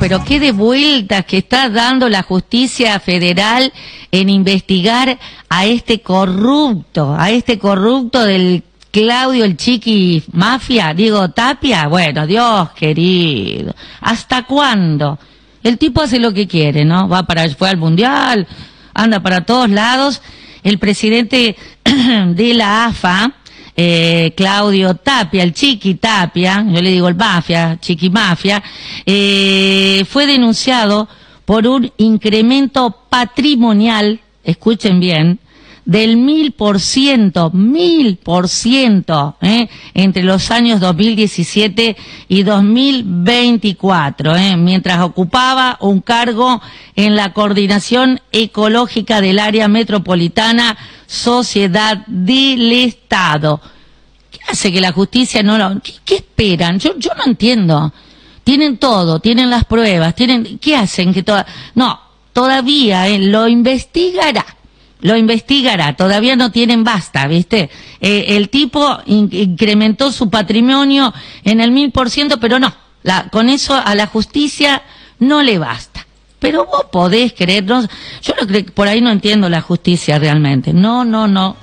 pero qué de vueltas que está dando la justicia federal en investigar a este corrupto del Claudio el Chiqui Mafia, digo Tapia. Bueno, Dios querido, ¿hasta cuándo? El tipo hace lo que quiere, ¿no? Fue al Mundial, anda para todos lados. El presidente de la AFA, Claudio Tapia, el Chiqui Tapia, yo le digo el Mafia, Chiqui Mafia, fue denunciado por un incremento patrimonial, escuchen bien, del 1000%, entre los años 2017 y 2024, mientras ocupaba un cargo en la Coordinación Ecológica del Área Metropolitana Sociedad del Estado. ¿Qué hace que la justicia no lo... ¿Qué esperan? Yo no entiendo. Tienen todo, tienen las pruebas, ¿qué hacen? No, todavía lo investigará, todavía no tienen basta, ¿viste? El tipo incrementó su patrimonio en el 1000%, pero no, con eso a la justicia no le basta. Pero vos podés creernos, yo no creo, por ahí no entiendo la justicia realmente, no.